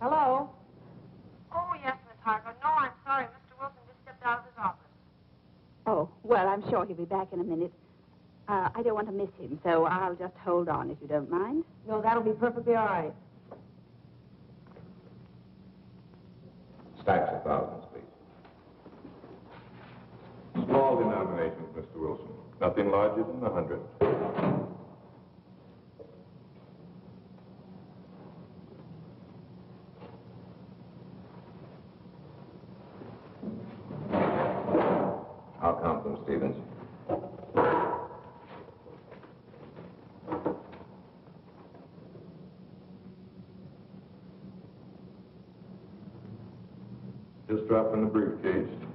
Hello? Oh, yes, Miss Hargrove. No, I'm sorry. Mr. Wilson just stepped out of his office. Oh, well, I'm sure he'll be back in a minute. I don't want to miss him, so I'll just hold on if you don't mind. No, that'll be perfectly all right. Stacks of thousands, please. Small denominations, Mr. Wilson. Nothing larger than 100. I'll count them, Stevens. Just drop in the briefcase.